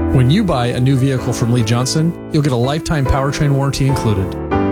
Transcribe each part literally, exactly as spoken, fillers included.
When you buy a new vehicle from Lee Johnson, you'll get a lifetime powertrain warranty included.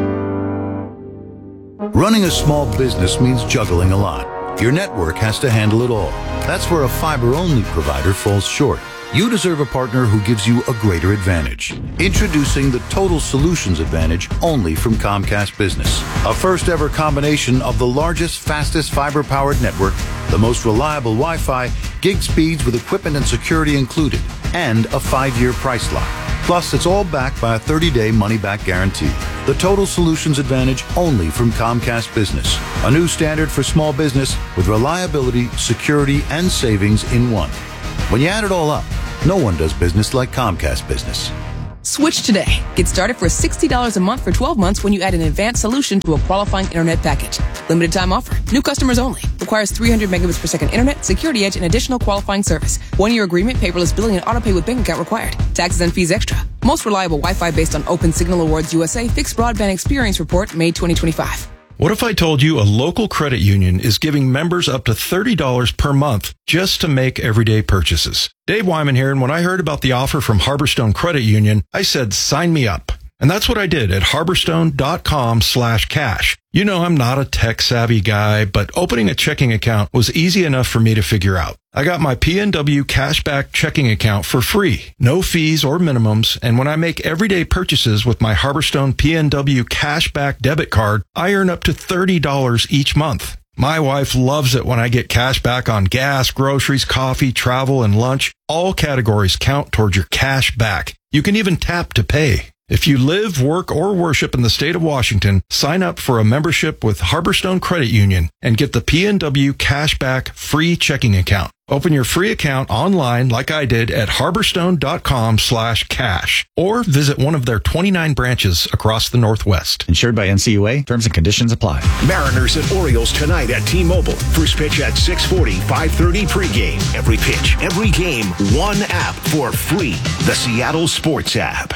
Running a small business means juggling a lot. Your network has to handle it all. That's where a fiber-only provider falls short. You deserve a partner who gives you a greater advantage. Introducing the Total Solutions Advantage only from Comcast Business. A first-ever combination of the largest, fastest fiber-powered network, the most reliable Wi-Fi, gig speeds with equipment and security included, and a five-year price lock. Plus, it's all backed by a thirty-day money-back guarantee. The Total Solutions Advantage only from Comcast Business. A new standard for small business with reliability, security, and savings in one. When you add it all up, no one does business like Comcast Business. Switch today. Get started for sixty dollars a month for twelve months when you add an advanced solution to a qualifying internet package. Limited time offer. New customers only. Requires three hundred megabits per second internet, security edge, and additional qualifying service. One-year agreement, paperless billing, and autopay with bank account required. Taxes and fees extra. Most reliable Wi-Fi based on Open Signal Awards U S A Fixed Broadband Experience Report, May twenty twenty-five. What if I told you a local credit union is giving members up to thirty dollars per month just to make everyday purchases? Dave Wyman here, and when I heard about the offer from Harborstone Credit Union, I said, sign me up. And that's what I did at harborstone.com slash cash. You know, I'm not a tech-savvy guy, but opening a checking account was easy enough for me to figure out. I got my P N W Cashback checking account for free, no fees or minimums, and when I make everyday purchases with my Harborstone P N W Cashback debit card, I earn up to thirty dollars each month. My wife loves it when I get cash back on gas, groceries, coffee, travel, and lunch. All categories count towards your cash back. You can even tap to pay. If you live, work, or worship in the state of Washington, sign up for a membership with Harborstone Credit Union and get the P N W Cashback free checking account. Open your free account online like I did at harborstone.com slash cash or visit one of their twenty-nine branches across the Northwest. Insured by N C U A. Terms and conditions apply. Mariners at Orioles tonight at T-Mobile. First pitch at six forty, five thirty pregame. Every pitch, every game, one app for free. The Seattle Sports app.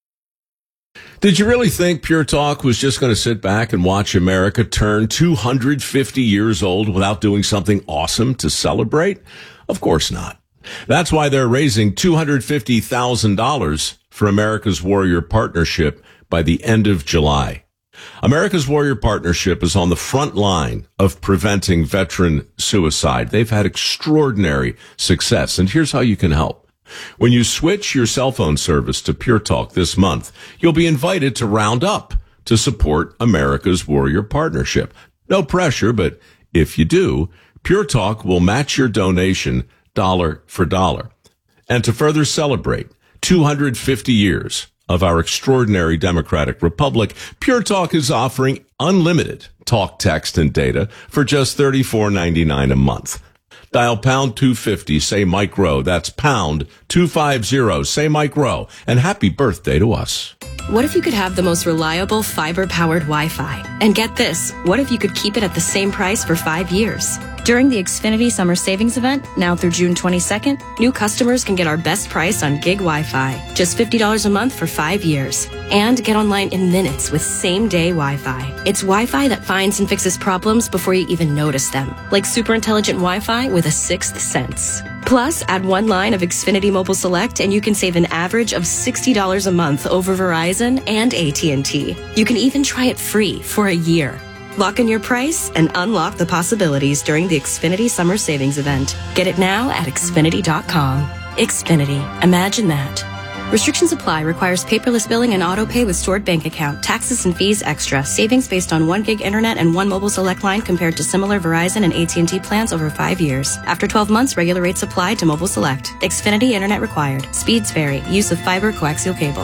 Did you really think Pure Talk was just going to sit back and watch America turn two hundred fifty years old without doing something awesome to celebrate? Of course not. That's why they're raising two hundred fifty thousand dollars for America's Warrior Partnership by the end of July. America's Warrior Partnership is on the front line of preventing veteran suicide. They've had extraordinary success, and here's how you can help. When you switch your cell phone service to Pure Talk this month, you'll be invited to round up to support America's Warrior Partnership. No pressure, but if you do, Pure Talk will match your donation dollar for dollar. And to further celebrate two hundred fifty years of our extraordinary democratic republic, Pure Talk is offering unlimited talk, text, and data for just thirty-four ninety-nine a month. Dial pound two fifty, say Mike Rowe. That's pound two fifty, say Mike Rowe. And happy birthday to us. What if you could have the most reliable fiber-powered Wi-Fi? And get this, what if you could keep it at the same price for five years? During the Xfinity Summer Savings Event, now through June twenty-second, new customers can get our best price on gig Wi-Fi, just fifty dollars a month for five years. And get online in minutes with same-day Wi-Fi. It's Wi-Fi that finds and fixes problems before you even notice them, like super intelligent Wi-Fi with a sixth sense. Plus, add one line of Xfinity Mobile Select and you can save an average of sixty dollars a month over Verizon and A T and T. You can even try it free for a year. Lock in your price and unlock the possibilities during the Xfinity Summer Savings Event. Get it now at Xfinity dot com. Xfinity. Imagine that. Restrictions apply. Requires paperless billing and auto pay with stored bank account. Taxes and fees extra. Savings based on one gig internet and one mobile select line compared to similar Verizon and A T and T plans over five years. After twelve months, regular rates apply to mobile select. Xfinity internet required. Speeds vary. Use of fiber coaxial cable.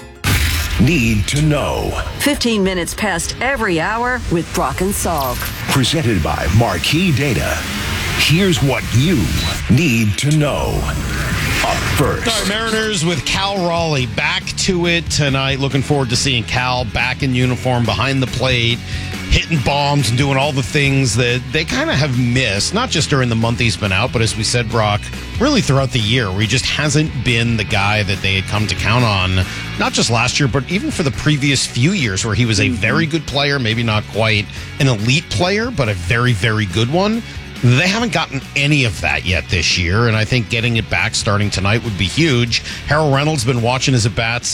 Need to know. fifteen minutes past every hour with Brock and Salk. Presented by Marquee Data. Here's what you need to know. Up first. All right, Mariners with Cal Raleigh back to it tonight. Looking forward to seeing Cal back in uniform behind the plate, hitting bombs and doing all the things that they kind of have missed, not just during the month he's been out, but as we said, Brock, really throughout the year, where he just hasn't been the guy that they had come to count on, not just last year, but even for the previous few years where he was a very good player, maybe not quite an elite player, but a very, very good one. They haven't gotten any of that yet this year, and I think getting it back starting tonight would be huge. Harold Reynolds been watching his at-bats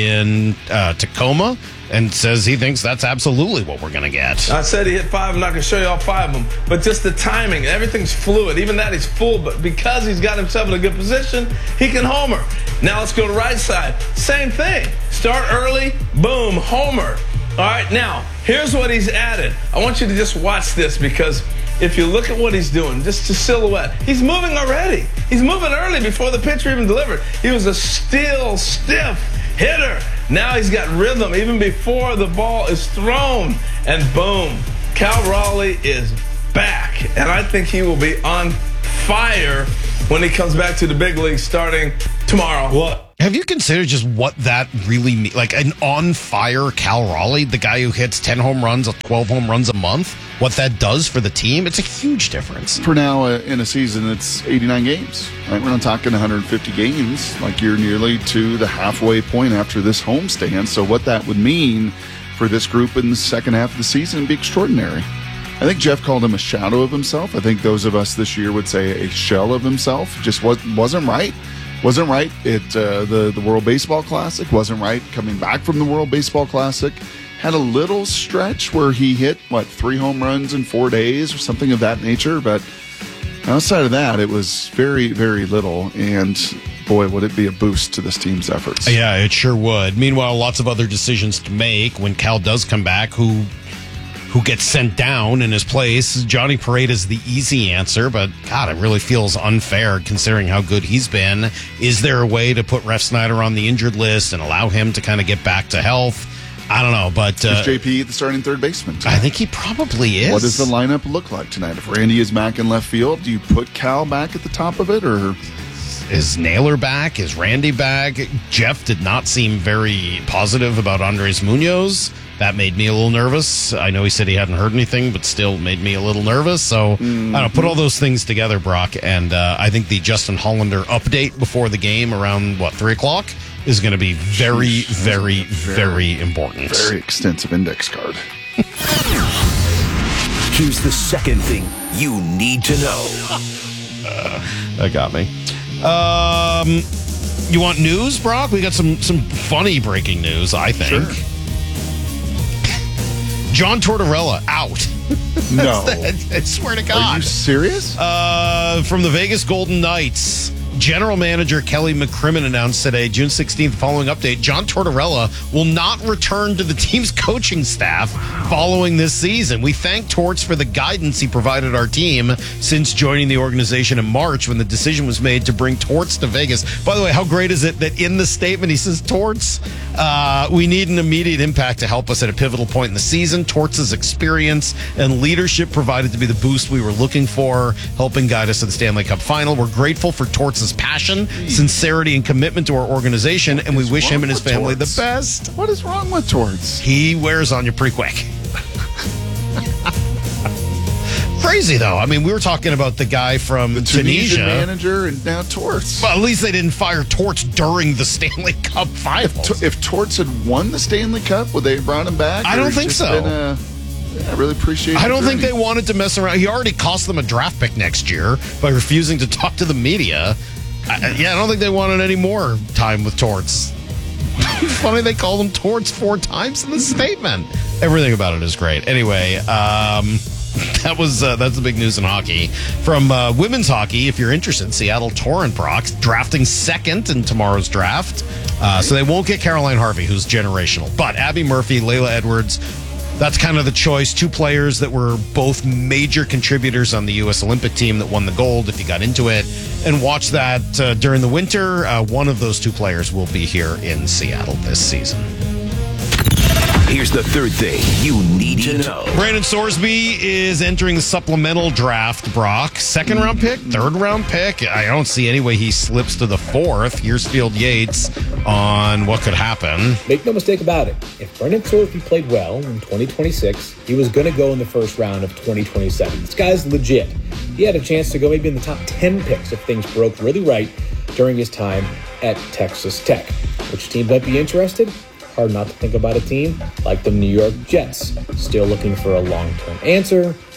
in uh, Tacoma and says he thinks that's absolutely what we're going to get. I said he hit five, and I can show you all five of them. But just the timing, everything's fluid. Even that he's full, but because he's got himself in a good position, he can homer. Now let's go to right side. Same thing. Start early, boom, homer. All right, now, here's what he's added. I want you to just watch this because if you look at what he's doing, just to silhouette, he's moving already. He's moving early before the pitcher even delivered. He was a still, stiff hitter. Now he's got rhythm even before the ball is thrown. And boom, Cal Raleigh is back. And I think he will be on fire when he comes back to the big league starting tomorrow. What? Have you considered just what that really means? Like an on-fire Cal Raleigh, the guy who hits ten home runs, twelve home runs a month, what that does for the team? It's a huge difference. For now, uh, in a season, it's eighty-nine games. Right? We're not talking one hundred fifty games. Like, you're nearly to the halfway point after this homestand. So what that would mean for this group in the second half of the season would be extraordinary. I think Jeff called him a shadow of himself. I think those of us this year would say a shell of himself. Just was, wasn't right. Wasn't right at uh, the, the World Baseball Classic. Wasn't right coming back from the World Baseball Classic. Had a little stretch where he hit, what, three home runs in four days or something of that nature. But outside of that, it was very, very little. And boy, would it be a boost to this team's efforts. Yeah, it sure would. Meanwhile, lots of other decisions to make when Cal does come back. Who... who gets sent down in his place. Johnny Parade is the easy answer, but God, it really feels unfair considering how good he's been. Is there a way to put Ref Snyder on the injured list and allow him to kind of get back to health? I don't know, but... Uh, is J P the starting third baseman tonight? I think he probably is. What does the lineup look like tonight? If Randy is back in left field, do you put Cal back at the top of it, or... Is Naylor back? Is Randy back? Jeff did not seem very positive about Andres Munoz. That made me a little nervous. I know he said he hadn't heard anything, but still made me a little nervous. So, mm-hmm. I don't know, put all those things together, Brock, and uh, I think the Justin Hollander update before the game around, what, three o'clock is going to be very, very, very, very important. Very extensive index card. Here's the second thing you need to know. uh, that got me. Um, you want news, Brock? We got some some funny breaking news, I think. Sure. John Tortorella out. No. I swear to God. Are you serious? Uh, from the Vegas Golden Knights. General Manager Kelly McCrimmon announced today, June sixteenth, following update, John Tortorella will not return to the team's coaching staff following this season. We thank Torts for the guidance he provided our team since joining the organization in March when the decision was made to bring Torts to Vegas. By the way, how great is it that in the statement he says, Torts, uh, we need an immediate impact to help us at a pivotal point in the season. Torts' experience and leadership provided to be the boost we were looking for, helping guide us to the Stanley Cup final. We're grateful for Torts' passion, sincerity, and commitment to our organization, and we wish him and his family the best. What is wrong with Torts? He wears on you pretty quick. Crazy, though. I mean, we were talking about the guy from the Tunisia. Tunisian manager, and now Torts. Well, at least they didn't fire Torts during the Stanley Cup finals. If, if Torts had won the Stanley Cup, would they have brought him back? I don't think so. Been a, I really appreciate it. I don't think they wanted to mess around. He already cost them a draft pick next year by refusing to talk to the media. I, yeah, I don't think they wanted any more time with Torts. Funny they called him Torts four times in the statement. Everything about it is great. Anyway, um, that was uh, that's the big news in hockey. From uh, women's hockey, if you're interested, Seattle Torrent Brock drafting second in tomorrow's draft. Uh, so they won't get Caroline Harvey, who's generational. But Abby Murphy, Layla Edwards, that's kind of the choice. Two players that were both major contributors on the U S Olympic team that won the gold, if you got into it. And watch that uh, during the winter. Uh, one of those two players will be here in Seattle this season. Here's the third thing you need to know. Brandon Sorsby is entering the supplemental draft, Brock. Second round pick, third round pick. I don't see any way he slips to the fourth. Here's Field Yates on what could happen. Make no mistake about it. If Brandon Sorsby played well in twenty twenty-six, he was going to go in the first round of twenty twenty-seven. This guy's legit. He had a chance to go maybe in the top ten picks if things broke really right during his time at Texas Tech. Which team might be interested? Hard not to think about a team like the New York Jets, still looking for a long-term answer.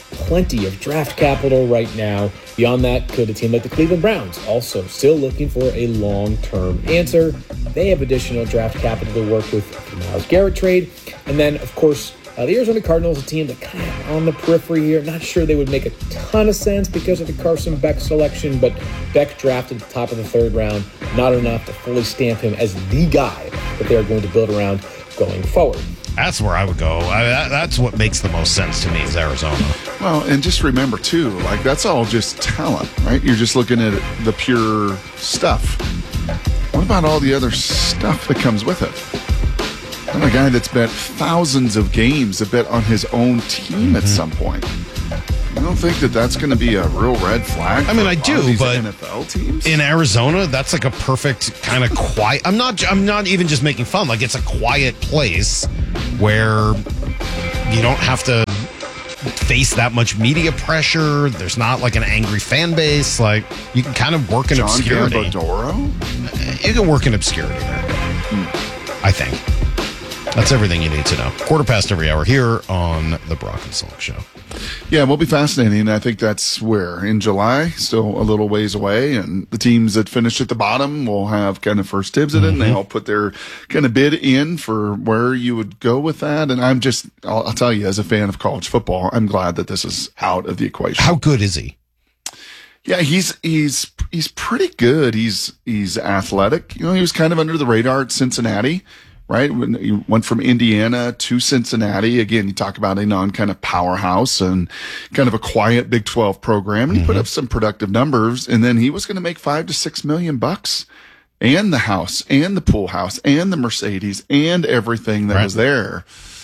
plenty of draft capital right now. Beyond that, could a team like the Cleveland Browns also still looking for a long-term answer? They have additional draft capital to work with the Myles Garrett trade. And then, of course, uh, the Arizona Cardinals, a team that kind of on the periphery here. Not sure they would make a ton of sense because of the Carson Beck selection, but Beck drafted at the top of the third round, not enough to fully stamp him as the guy that they are going to build around going forward. That's where I would go. I, that, that's what makes the most sense to me is Arizona. Well, and just remember, too, like that's all just talent, right? You're just looking at the pure stuff. What about all the other stuff that comes with it? I'm a guy that's bet thousands of games, that bet on his own team mm-hmm. at some point. I don't think that that's going to be a real red flag. I mean, I do, but N F L teams in Arizona, that's like a perfect kind of quiet. I'm not. I'm not even just making fun. Like it's a quiet place where you don't have to face that much media pressure. There's not like an angry fan base. Like you can kind of work in John obscurity. Gambadoro? You can work in obscurity there. Hmm. I think that's everything you need to know. Quarter past every hour here on the Brock and Salk Show. Yeah, it will be fascinating. I think that's where in July, still a little ways away, and the teams that finish at the bottom will have kind of first dibs at it, mm-hmm. and they all put their kind of bid in for where you would go with that. And I'm just, I'll, I'll tell you, as a fan of college football, I'm glad that this is out of the equation. How good is he? Yeah, he's he's he's pretty good. He's he's athletic. You know, he was kind of under the radar at Cincinnati. Right? When you went from Indiana to Cincinnati, again, you talk about a non kind of powerhouse and kind of a quiet Big twelve program. And he mm-hmm. put up some productive numbers. And then he was going to make five to six million bucks and the house and the pool house and the Mercedes and everything that right. was there.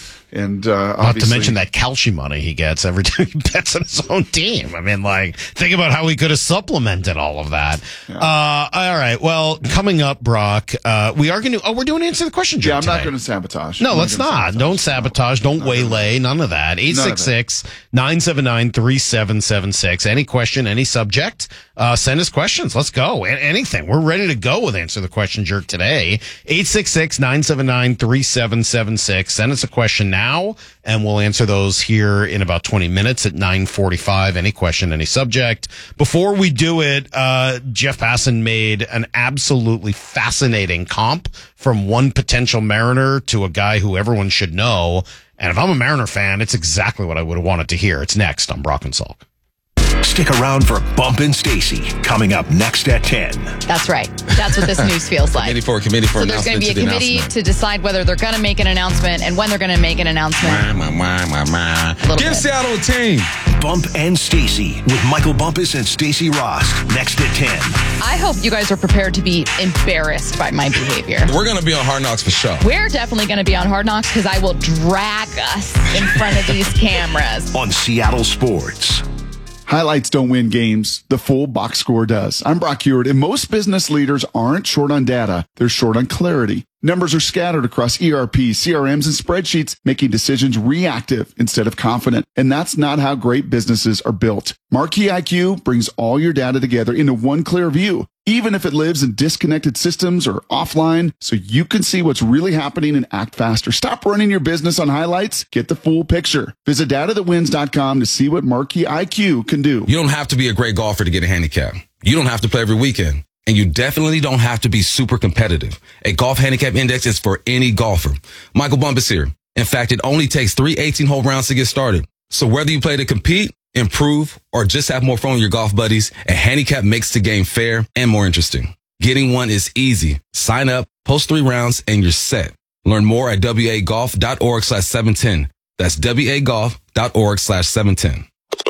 And uh, not to mention that Kelce money he gets every time he bets on his own team. I mean, like, think about how he could have supplemented all of that. Yeah. Uh, all right. Well, coming up, Brock, uh, we are going to. Oh, we're doing answer the question. Yeah, I'm today. not going to sabotage. No, I'm let's not. not. Don't sabotage. Don't no, waylay. None of that. eight six six, nine seven nine, three seven seven six. Any question, any subject, uh, send us questions. Let's go. A- anything. We're ready to go with Answer the Question Jerk today. eight six six, nine seven nine, three seven seven six. Send us a question now. Now, and we'll answer those here in about twenty minutes at nine forty-five. Any question, any subject. Before we do it, uh, Jeff Passan made an absolutely fascinating comp from one potential Mariner to a guy who everyone should know. And if I'm a Mariner fan, it's exactly what I would have wanted to hear. It's next on Brock and Salk. Stick around for Bump and Stacy coming up next at ten. That's right. That's what this news feels like. Committee for a committee for so there's going to be a to committee to decide whether they're going to make an announcement and when they're going to make an announcement. Wah, wah, wah, wah. Give Seattle a team. Bump and Stacy with Michael Bumpus and Stacy Ross next at ten. I hope you guys are prepared to be embarrassed by my behavior. We're going to be on Hard Knocks for sure. We're definitely going to be on Hard Knocks because I will drag us in front of these cameras. On Seattle Sports. Highlights don't win games. The full box score does. I'm Brock Heward, and most business leaders aren't short on data. They're short on clarity. Numbers are scattered across E R Ps, C R Ms, and spreadsheets, making decisions reactive instead of confident. And that's not how great businesses are built. Marquee I Q brings all your data together into one clear view, even if it lives in disconnected systems or offline, so you can see what's really happening and act faster. Stop running your business on highlights. Get the full picture. Visit data that wins dot com to see what Marquee I Q can do. You don't have to be a great golfer to get a handicap. You don't have to play every weekend. And you definitely don't have to be super competitive. A golf handicap index is for any golfer. Michael Bumpus here. In fact, it only takes three eighteen-hole rounds to get started. So whether you play to compete, improve, or just have more fun with your golf buddies, a handicap makes the game fair and more interesting. Getting one is easy. Sign up, post three rounds, and you're set. Learn more at W A golf dot org slash seven ten. That's W A golf dot org slash seven ten.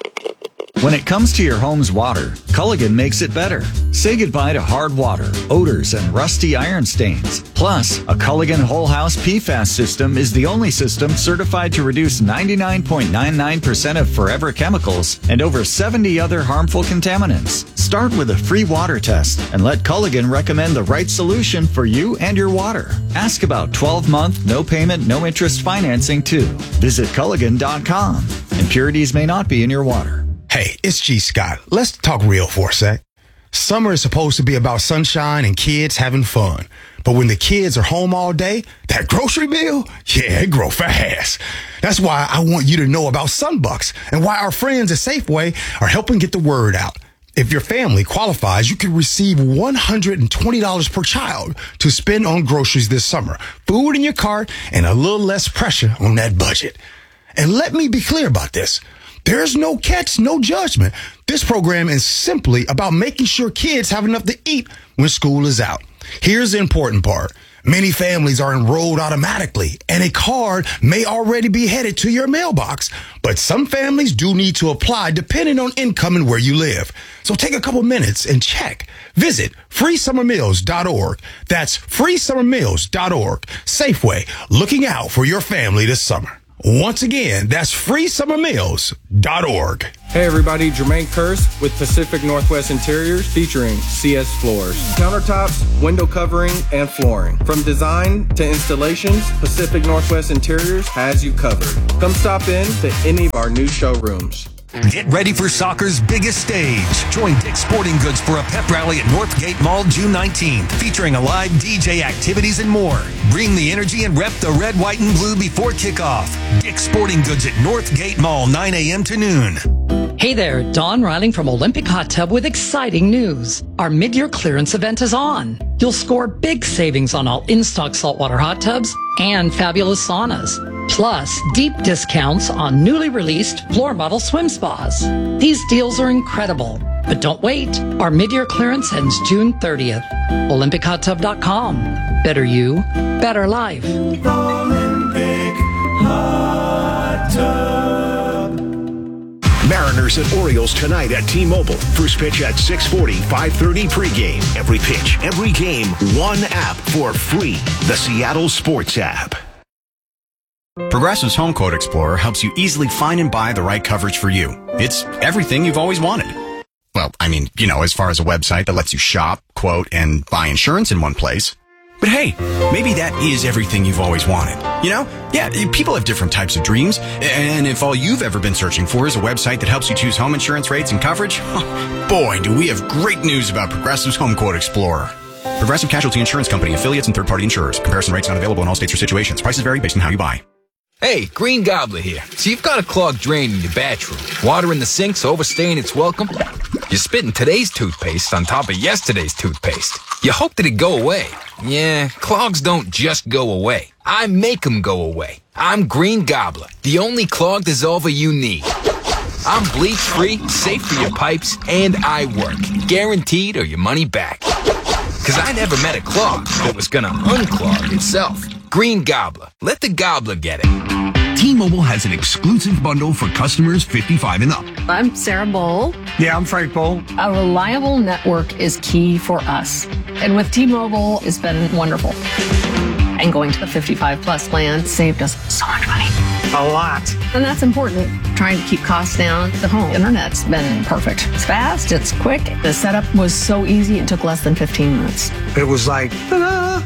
When it comes to your home's water, Culligan makes it better. Say goodbye to hard water, odors, and rusty iron stains. Plus, a Culligan Whole House P FAS system is the only system certified to reduce ninety-nine point nine nine percent of forever chemicals and over seventy other harmful contaminants. Start with a free water test and let Culligan recommend the right solution for you and your water. Ask about twelve-month, no-payment, no-interest financing, too. Visit Culligan dot com. Impurities may not be in your water. Hey, it's G. Scott. Let's talk real for a sec. Summer is supposed to be about sunshine and kids having fun. But when the kids are home all day, that grocery bill, yeah, it grow fast. That's why I want you to know about Sunbucks and why our friends at Safeway are helping get the word out. If your family qualifies, you can receive one hundred twenty dollars per child to spend on groceries this summer, food in your cart, and a little less pressure on that budget. And let me be clear about this. There's no catch, no judgment. This program is simply about making sure kids have enough to eat when school is out. Here's the important part. Many families are enrolled automatically, and a card may already be headed to your mailbox. But some families do need to apply depending on income and where you live. So take a couple minutes and check. Visit free summer meals dot org. That's free summer meals dot org. Safeway, looking out for your family this summer. Once again, that's free summer meals dot org. Hey everybody, Jermaine Curse with Pacific Northwest Interiors featuring C S Floors. Countertops, window covering, and flooring. From design to installations, Pacific Northwest Interiors has you covered. Come stop in to any of our new showrooms. Get ready for soccer's biggest stage. Join Dick's Sporting Goods for a pep rally at Northgate Mall June nineteenth, featuring a live D J, activities, and more. Bring the energy and rep the red, white, and blue before kickoff. Dick's Sporting Goods at Northgate Mall, nine a.m. to noon. Hey there, Dawn Riling from Olympic Hot Tub with exciting news. Our mid-year clearance event is on. You'll score big savings on all in-stock saltwater hot tubs and fabulous saunas. Plus, deep discounts on newly released floor model swim spas. These deals are incredible. But don't wait. Our mid-year clearance ends June thirtieth. Olympic Hot Tub dot com. Better you, better life. Olympic Hot Tub. Mariners and Orioles tonight at T-Mobile. First pitch at six forty, five thirty pregame. Every pitch, every game, one app for free. The Seattle Sports app. Progressive's Home Quote Explorer helps you easily find and buy the right coverage for you. It's everything you've always wanted. Well, I mean, you know, as far as a website that lets you shop, quote, and buy insurance in one place. But hey, maybe that is everything you've always wanted. You know? Yeah, people have different types of dreams. And if all you've ever been searching for is a website that helps you choose home insurance rates and coverage, boy, do we have great news about Progressive's Home Quote Explorer. Progressive Casualty Insurance Company, affiliates, and third-party insurers. Comparison rates not available in all states or situations. Prices vary based on how you buy. Hey, Green Gobbler here. So you've got a clogged drain in your bathroom. Water in the sink's overstaying its welcome. You're spitting today's toothpaste on top of yesterday's toothpaste. You hope that it go away. Yeah, clogs don't just go away. I make them go away. I'm Green Gobbler, the only clog dissolver you need. I'm bleach-free, safe for your pipes, and I work. Guaranteed or your money back. Because I never met a clog that was gonna unclog itself. Green Gobbler. Let the gobbler get it. T-Mobile has an exclusive bundle for customers fifty-five and up. I'm Sarah Bowl. Yeah, I'm Frank Bowl. A reliable network is key for us. And with T-Mobile, it's been wonderful. And going to the fifty-five plus plan saved us so much money. A lot. And that's important. Trying to keep costs down. The home internet's been perfect. It's fast, it's quick. The setup was so easy, it took less than fifteen minutes. It was like, ta-da!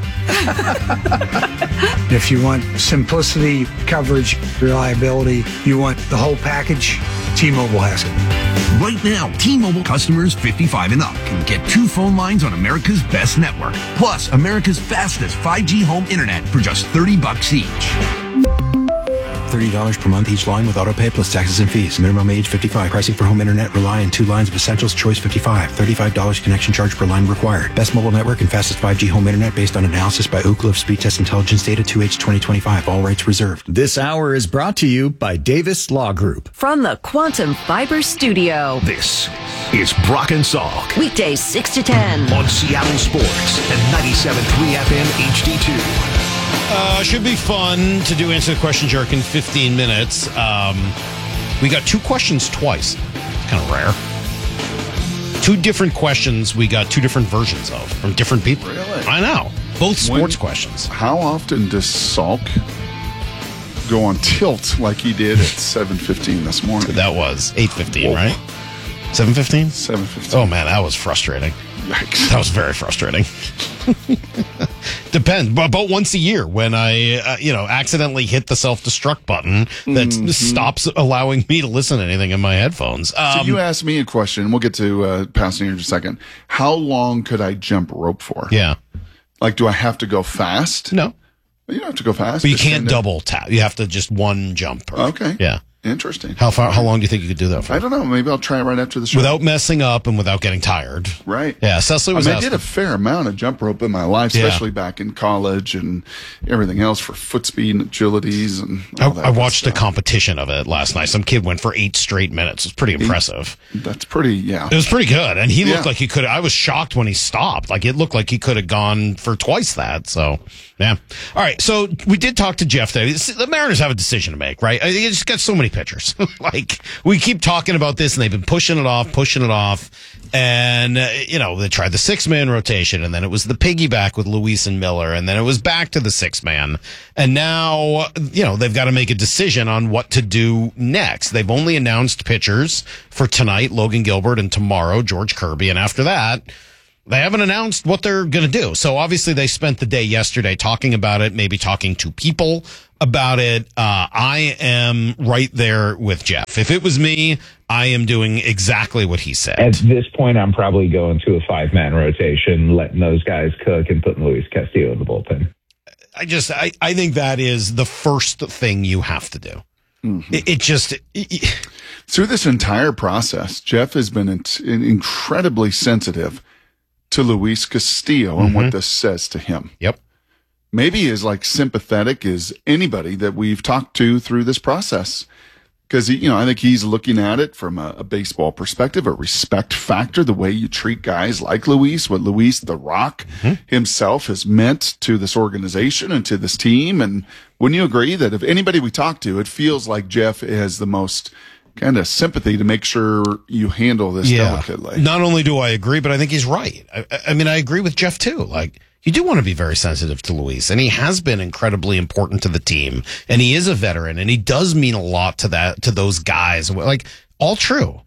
If you want simplicity, coverage, reliability, you want the whole package, T-Mobile has it. Right now, T-Mobile customers fifty-five and up can get two phone lines on America's best network, plus America's fastest five G home internet for just thirty bucks each. thirty dollars per month each line with auto pay plus taxes and fees. Minimum age fifty-five. Pricing for home internet rely on two lines of Essentials Choice fifty-five. thirty-five dollars connection charge per line required. Best mobile network and fastest five G home internet based on analysis by Ookla of Speed Test Intelligence data two H twenty twenty-five. All rights reserved. This hour is brought to you by Davis Law Group. From the Quantum Fiber Studio. This is Brock and Salk. Weekdays six to ten. On Seattle Sports and ninety-seven point three F M H D two. Uh, should be fun to do Answer the Question Jerk in fifteen minutes. Um, we got two questions twice. It's kind of rare. Two different questions we got two different versions of from different people. Really? I know. Both sports When, questions. How often does Salk go on tilt like he did at seven fifteen this morning? That was eight fifteen, right? seven fifteen? seven fifteen. Oh, man, that was frustrating. Yikes. That was very frustrating. Depends, but about once a year when I, uh, you know, accidentally hit the self-destruct button that Mm-hmm. stops allowing me to listen to anything in my headphones. Um, So you asked me a question. We'll get to uh, passing in just a second. How long could I jump rope for? Yeah. Like, do I have to go fast? No. You don't have to go fast. But you Just can't kind of- double tap. You have to just one jump. Okay. Yeah. Interesting. How far? How long do you think you could do that for? I don't know. Maybe I'll try it right after the show. Without messing up and without getting tired. Right. Yeah, Cecily was I, mean, I asking. did a fair amount of jump rope in my life, Yeah. especially back in college and everything else for foot speed and agilities. And I, all that I good watched a stuff. competition of it last night. Some kid went for eight straight minutes. It was pretty impressive. That's pretty, yeah. It was pretty good. And he looked Yeah. like he could I was shocked when he stopped. Like, it looked like he could have gone for twice that. So, yeah. All right. So, we did talk to Jeff today. The Mariners have a decision to make, right? They just got so many pitchers. Like, we keep talking about this, and they've been pushing it off, pushing it off. And, uh, you know, they tried the six-man rotation, and then it was the piggyback with Luis and Miller, and then it was back to the six-man. And now, you know, they've got to make a decision on what to do next. They've only announced pitchers for tonight, Logan Gilbert, and tomorrow, George Kirby. And after that, they haven't announced what they're going to do. So obviously they spent the day yesterday talking about it, maybe talking to people about it. Uh, I am right there with Jeff. If it was me, I am doing exactly what he said. At this point, I'm probably going to a five-man rotation, letting those guys cook and putting Luis Castillo in the bullpen. I just, I, I think that is the first thing you have to do. Mm-hmm. It, it just... It, Through this entire process, Jeff has been in, in incredibly sensitive to Luis Castillo and Mm-hmm. what this says to him. Yep. Maybe as like sympathetic as anybody that we've talked to through this process. Because, you know, I think he's looking at it from a, a baseball perspective, a respect factor, the way you treat guys like Luis, what Luis the Rock Mm-hmm. himself has meant to this organization and to this team. And wouldn't you agree that if anybody we talk to, it feels like Jeff has the most kind of sympathy to make sure you handle this delicately. Not only do I agree, but I think he's right. I, I mean, I agree with Jeff too. Like, you do want to be very sensitive to Luis, and he has been incredibly important to the team, and he is a veteran, and he does mean a lot to that, to those guys. Like, all true.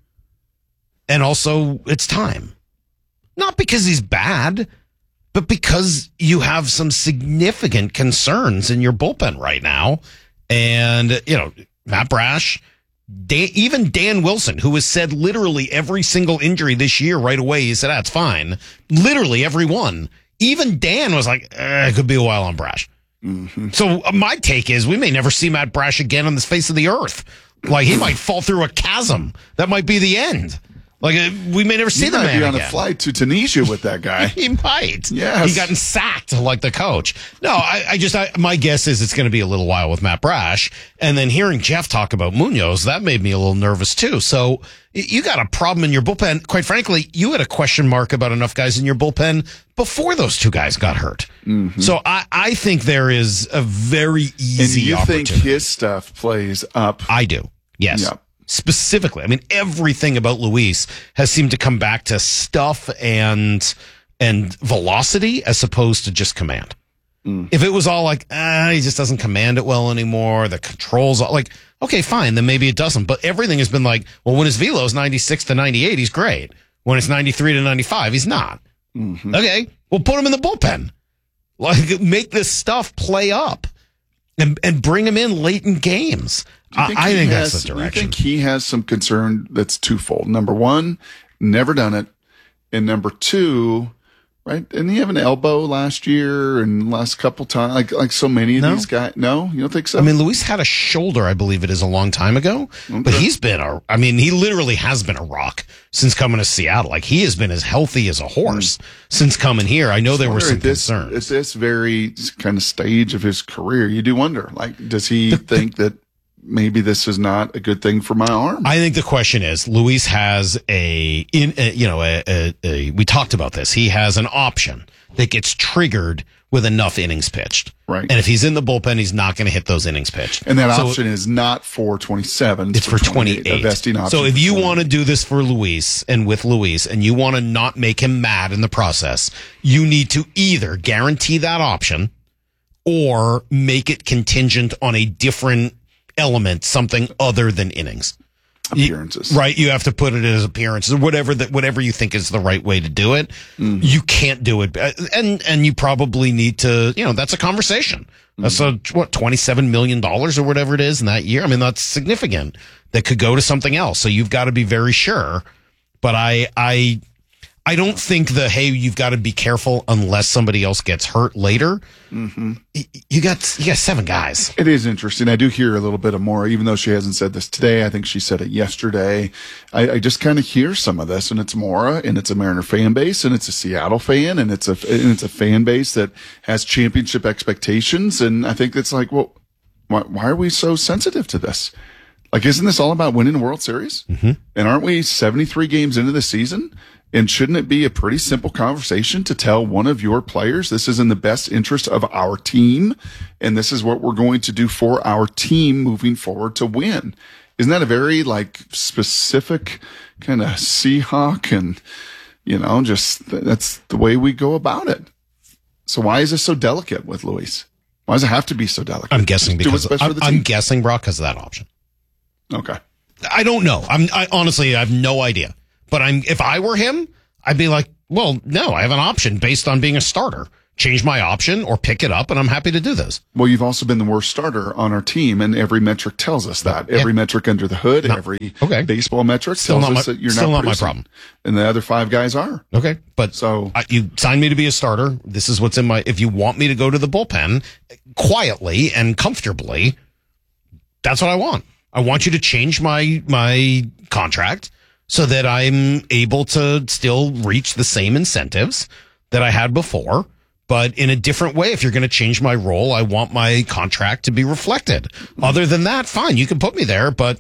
And also, it's time. Not because he's bad, but because you have some significant concerns in your bullpen right now. And, you know, Matt Brash, Dan, even Dan Wilson, who has said literally every single injury this year right away, he said, that's fine. Literally every one. Even Dan was like, eh, it could be a while on Brash. Mm-hmm. So uh, my take is we may never see Matt Brash again on the face of the earth. Like, he might fall through a chasm. That might be the end. Like, uh, we may never see You the might man be on again. a flight to Tunisia with that guy. He might. Yes. He gotten sacked like the coach. No, I, I just, I, my guess is it's going to be a little while with Matt Brash. And then hearing Jeff talk about Munoz, that made me a little nervous too. So y- you got a problem in your bullpen. Quite frankly, you had a question mark about enough guys in your bullpen before those two guys got hurt. Mm-hmm. So I, I think there is a very And easy you think opportunity. his stuff plays up? I do. Yes. Yep. Specifically, I mean, everything about Luis has seemed to come back to stuff and and velocity as opposed to just command. Mm. If it was all like, ah, he just doesn't command it well anymore, the controls, all like, okay, fine, then maybe it doesn't. But everything has been like, well, when his velo is ninety-six to ninety-eight, he's great. When it's ninety-three to ninety-five, he's not. Mm-hmm. Okay, well, put him in the bullpen. Like, make this stuff play up and and bring him in late in games. I think, I he think has, that's the do you direction. think he has some concern that's twofold? Number one, never done it. And number two, right? Didn't he have an elbow last year and last couple times? Like, like so many of No. these guys? No, you don't think so? I mean, Luis had a shoulder, I believe it is, a long time ago. But Okay. he's been a, I mean, he literally has been a rock since coming to Seattle. Like, he has been as healthy as a horse since coming here. I know there were wonder some at this, concerns. At this very kind of stage of his career, you do wonder, like, does he think that maybe this is not a good thing for my arm? I think the question is, Luis has a, in, a, you know, a, a, a, we talked about this. He has an option that gets triggered with enough innings pitched. Right. And if he's in the bullpen, he's not going to hit those innings pitched. And that So option is not for twenty-seven. It's for twenty-eight. A vesting option. So if for you twenty-eight. want to do this for Luis and with Luis, and you want to not make him mad in the process, you need to either guarantee that option or make it contingent on a different element, something other than innings. Appearances. You, right. You have to put it as appearances or whatever that, whatever you think is the right way to do it. Mm-hmm. You can't do it. And, and you probably need to, you know, that's a conversation. That's a, what, twenty-seven million dollars or whatever it is in that year. I mean, that's significant. That could go to something else. So you've got to be very sure. But I, I, I don't think the, hey, you've got to be careful unless somebody else gets hurt later. Mm-hmm. You got you got seven guys. It is interesting. I do hear a little bit of more, even though she hasn't said this today. I think she said it yesterday. I, I just kind of hear some of this, and it's Mora, and it's a Mariner fan base, and it's a Seattle fan, and it's a and it's a fan base that has championship expectations. And I think it's like, well, why, why are we so sensitive to this? Like, isn't this all about winning a World Series? Mm-hmm. And aren't we seventy-three games into the season? And shouldn't it be a pretty simple conversation to tell one of your players, this is in the best interest of our team, and this is what we're going to do for our team moving forward to win? Isn't that a very, like, specific kind of Seahawk, and, you know, just that's the way we go about it? So why is this so delicate with Luis? Why does it have to be so delicate? I'm guessing Just do what's because best for I'm, the team. I'm guessing, Brock, because of that option. Okay. I don't know. I'm I, honestly, I have no idea. But I'm if I were him, I'd be like, well, no, I have an option based on being a starter. Change my option or pick it up, and I'm happy to do this. Well, you've also been the worst starter on our team, and every metric tells us that. Yeah. Every metric under the hood, Not, every okay. baseball metric Still tells not us my, that you're still not, not my producing. problem. And the other five guys are. Okay, but so I, you signed me to be a starter. This is what's in my. If you want me to go to the bullpen quietly and comfortably, that's what I want. I want you to change my my contract so that I'm able to still reach the same incentives that I had before, but in a different way. If you're going to change my role, I want my contract to be reflected. Mm. Other than that, fine, you can put me there, but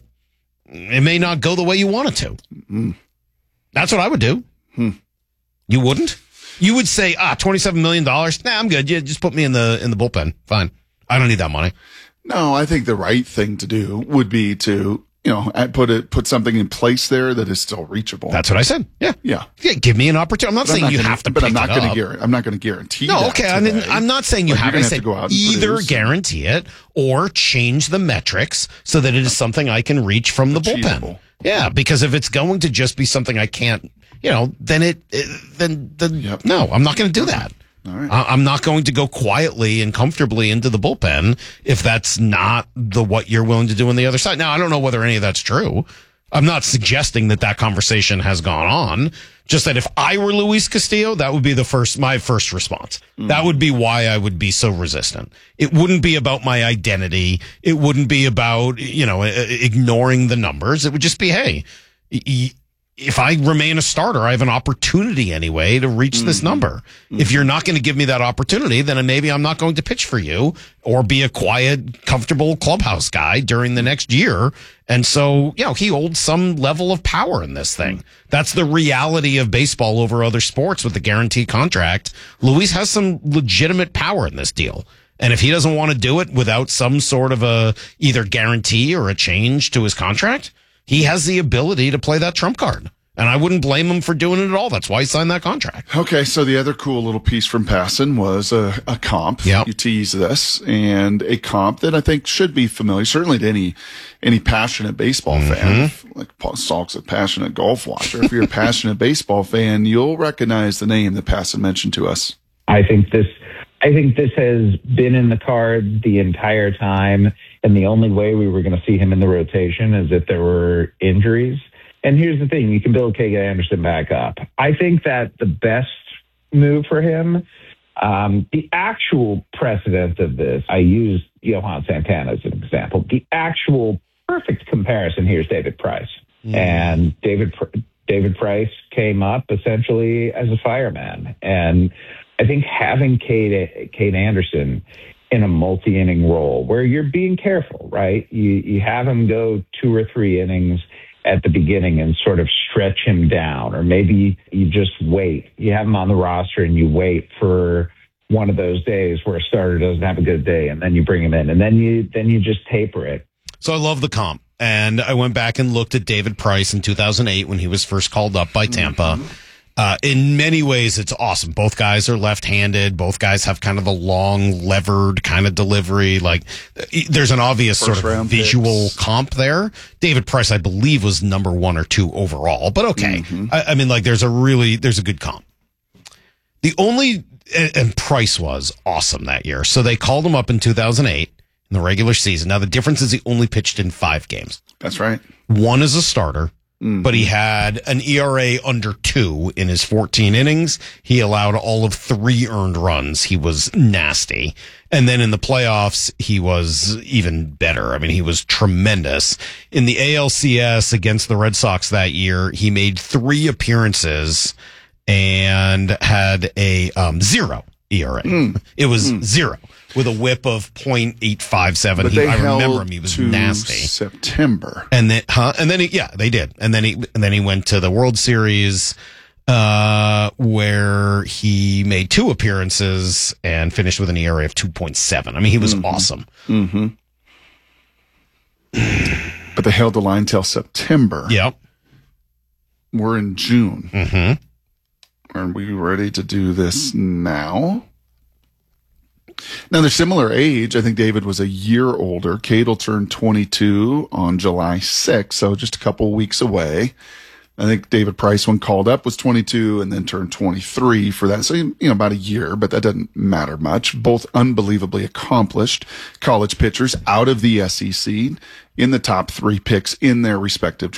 it may not go the way you want it to. Mm. That's what I would do. Hmm. You wouldn't? You would say, ah, twenty-seven million dollars. Nah, I'm good. Yeah, just put me in the in the bullpen. Fine. I don't need that money. No, I think the right thing to do would be to, you know, put it, put something in place there that is still reachable. That's what I said. Yeah. Yeah. Yeah. Give me an opportunity. I'm not But I'm saying not you gonna- have to but pick I'm not it gonna up. guar- I'm not going to guarantee No, that okay. I mean, today. I'm not saying you Like, have. you're I gonna said have to go out and either produce. guarantee it or change the metrics so that it is something I can reach from the bullpen. Achievable. Yeah, because if it's going to just be something I can't, you know, then it, it then then no, I'm not going to do that. All right. I- I'm not going to go quietly and comfortably into the bullpen if that's not the what you're willing to do on the other side. Now, I don't know whether any of that's true. I'm not suggesting that that conversation has gone on. Just that if I were Luis Castillo, that would be the first, my first response. Mm. That would be why I would be so resistant. It wouldn't be about my identity. It wouldn't be about, you know, ignoring the numbers. It would just be, hey, y- if I remain a starter, I have an opportunity anyway to reach Mm-hmm. this number. If you're not going to give me that opportunity, then maybe I'm not going to pitch for you or be a quiet, comfortable clubhouse guy during the next year. And so, you know, he holds some level of power in this thing. That's the reality of baseball over other sports with the guaranteed contract. Luis has some legitimate power in this deal. And if he doesn't want to do it without some sort of a either guarantee or a change to his contract, he has the ability to play that trump card. And I wouldn't blame him for doing it at all. That's why he signed that contract. Okay, so the other cool little piece from Passan was a, a comp. Yep. You tease this, and a comp that I think should be familiar, certainly to any any passionate baseball Mm-hmm. fan. Like Paul Salk's a passionate golf watcher. If you're a passionate baseball fan, you'll recognize the name that Passan mentioned to us. I think this I think this has been in the card the entire time, and the only way we were going to see him in the rotation is if there were injuries. And here's the thing, you can build K J Anderson back up. I think that the best move for him, um, the actual precedent of this, I used Johan Santana as an example. The actual perfect comparison here is David Price. Mm. And David David Price came up essentially as a fireman. And I think having Kate, Kate Anderson in a multi-inning role where you're being careful, right? You, you have him go two or three innings at the beginning and sort of stretch him down, or maybe you just wait. You have him on the roster and you wait for one of those days where a starter doesn't have a good day, and then you bring him in, and then you then you just taper it. So I love the comp, and I went back and looked at David Price in two thousand eight when he was first called up by Tampa. Mm-hmm. Uh, in many ways, it's awesome. Both guys are left-handed. Both guys have kind of a long, levered kind of delivery. Like, there's an obvious First sort of round visual picks. comp there. David Price, I believe, was number one or two overall. But okay. Mm-hmm. I, I mean, like, there's a really, there's a good comp. The only, and, and Price was awesome that year. So they called him up in two thousand eight in the regular season. Now, the difference is he only pitched in five games. That's right. One as a starter, Mm-hmm. but he had an E R A under two in his fourteen innings. He allowed all of three earned runs. He was nasty. And then in the playoffs, he was even better. I mean, he was tremendous. In the A L C S against the Red Sox that year, he made three appearances and had a um, zero E R A. Mm. It was mm. zero with a whip of point eight five seven. But he, they I held remember him. He was to nasty. September. And then, huh? And then he, yeah, they did. And then he, and then he went to the World Series, uh, where he made two appearances and finished with an E R A of two point seven. I mean, he was mm-hmm. awesome. Mm-hmm. But they held the line till September. Yep. We're in June. Mm-hmm. Are we ready to do this now? Now, they're similar age. I think David was a year older. Cadel turned twenty-two on July sixth, so just a couple weeks away. I think David Price, when called up, was twenty-two and then turned twenty-three for that. So, you know, about a year, but that doesn't matter much. Both unbelievably accomplished college pitchers out of the S E C in the top three picks in their respective